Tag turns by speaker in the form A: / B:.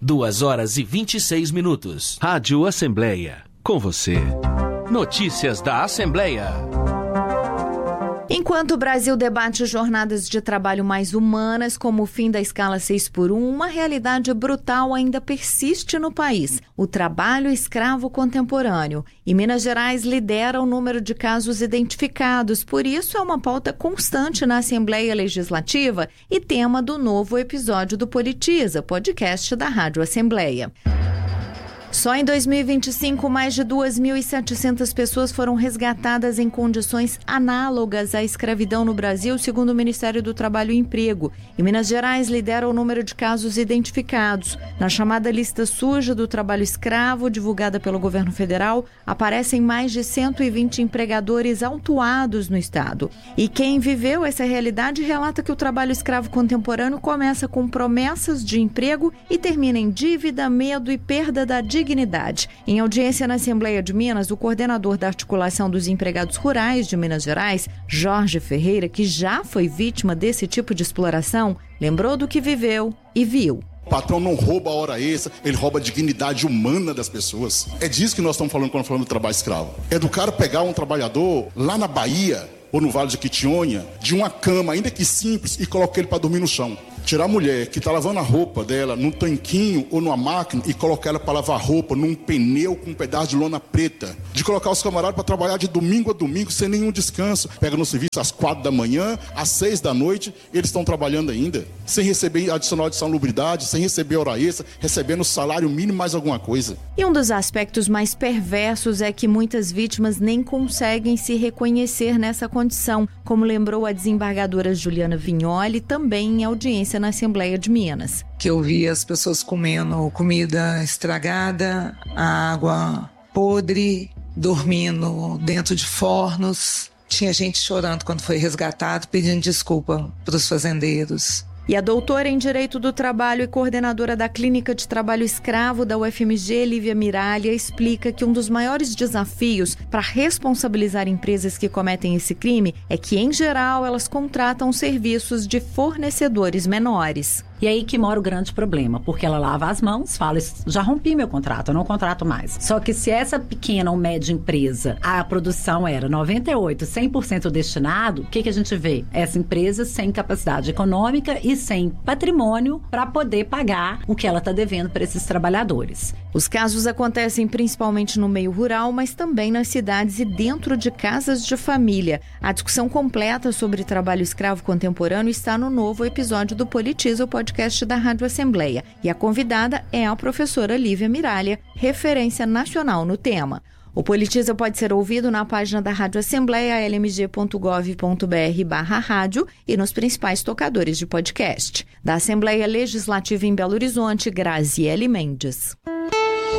A: 2h26.
B: Rádio Assembleia, com você. Notícias da Assembleia.
C: Enquanto o Brasil debate jornadas de trabalho mais humanas, como o fim da escala 6x1, uma realidade brutal ainda persiste no país: o trabalho escravo contemporâneo. E Minas Gerais lidera o número de casos identificados, por isso é uma pauta constante na Assembleia Legislativa e tema do novo episódio do Politiza, podcast da Rádio Assembleia. Só em 2025, mais de 2.700 pessoas foram resgatadas em condições análogas à escravidão no Brasil, segundo o Ministério do Trabalho e Emprego. E Minas Gerais lidera o número de casos identificados. Na chamada lista suja do trabalho escravo, divulgada pelo governo federal, aparecem mais de 120 empregadores autuados no estado. E quem viveu essa realidade relata que o trabalho escravo contemporâneo começa com promessas de emprego e termina em dívida, medo e perda da dignidade. Em audiência na Assembleia de Minas, o coordenador da Articulação dos Empregados Rurais de Minas Gerais, Jorge Ferreira, que já foi vítima desse tipo de exploração, lembrou do que viveu e viu.
D: O patrão não rouba a hora extra, ele rouba a dignidade humana das pessoas. É disso que nós estamos falando quando falamos do trabalho escravo. É do cara pegar um trabalhador lá na Bahia ou no Vale de Quitionha, de uma cama, ainda que simples, e colocar ele para dormir no chão. Tirar a mulher que está lavando a roupa dela num tanquinho ou numa máquina e colocar ela para lavar roupa num pneu com um pedaço de lona preta. De colocar os camaradas para trabalhar de domingo a domingo sem nenhum descanso. Pega no serviço às 4 da manhã, às 6 da noite, eles estão trabalhando ainda. Sem receber adicional de salubridade, sem receber hora extra, recebendo salário mínimo mais alguma coisa.
C: E um dos aspectos mais perversos é que muitas vítimas nem conseguem se reconhecer nessa condição, como lembrou a desembargadora Juliana Vignoli, também em audiência na Assembleia de Minas.
E: Que eu via as pessoas comendo comida estragada, água podre, dormindo dentro de fornos. Tinha gente chorando quando foi resgatado, pedindo desculpa para os fazendeiros.
C: E a doutora em Direito do Trabalho e coordenadora da Clínica de Trabalho Escravo da UFMG, Lívia Miralha, explica que um dos maiores desafios para responsabilizar empresas que cometem esse crime é que, em geral, elas contratam serviços de fornecedores menores.
F: E aí que mora o grande problema, porque ela lava as mãos, fala, já rompi meu contrato, eu não contrato mais. Só que se essa pequena ou média empresa, a produção era 98%, 100% destinado, o que a gente vê? Essa empresa sem capacidade econômica e sem patrimônio para poder pagar o que ela está devendo para esses trabalhadores.
C: Os casos acontecem principalmente no meio rural, mas também nas cidades e dentro de casas de família. A discussão completa sobre trabalho escravo contemporâneo está no novo episódio do Politiza, o podcast da Rádio Assembleia. E a convidada é a professora Lívia Miralha, referência nacional no tema. O Politiza pode ser ouvido na página da Rádio Assembleia, lmg.gov.br/rádio e nos principais tocadores de podcast. Da Assembleia Legislativa em Belo Horizonte, Graziele Mendes.